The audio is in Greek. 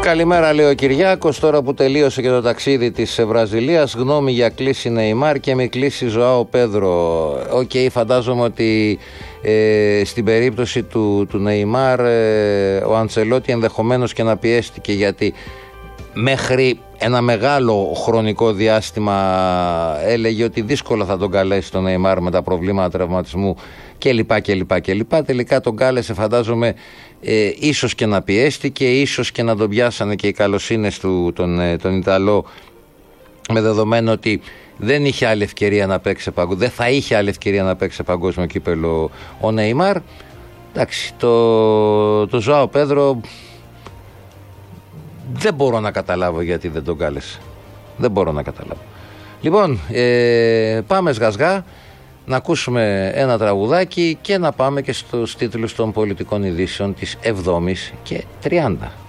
Καλημέρα, λέει ο Κυριάκος, τώρα που τελείωσε και το ταξίδι της Βραζιλίας. Γνώμη για κλήση Νεϊμάρ και μη κλήση Ζωάο Πέδρο. Φαντάζομαι ότι στην περίπτωση του Νεϊμάρ ο Αντσελότη ενδεχομένως και να πιέστηκε, γιατί μέχρι ένα μεγάλο χρονικό διάστημα έλεγε ότι δύσκολα θα τον καλέσει τον Νεϊμάρ με τα προβλήματα τραυματισμού κλπ. Τελικά τον κάλεσε, φαντάζομαι, ίσως και να πιέστηκε, ίσως και να τον πιάσανε και οι καλοσύνες του τον Ιταλό, με δεδομένο ότι δεν είχε άλλη ευκαιρία να παίξει δεν θα είχε άλλη ευκαιρία να παίξει παγκόσμιο κύπελο ο Νεϊμάρ. Εντάξει, το Ζωάο Πέδρο δεν μπορώ να καταλάβω γιατί δεν τον κάλεσε. Δεν μπορώ να καταλάβω. Λοιπόν, πάμε σγασγά να ακούσουμε ένα τραγουδάκι και να πάμε και στους τίτλους των πολιτικών ειδήσεων της 7ης και 30.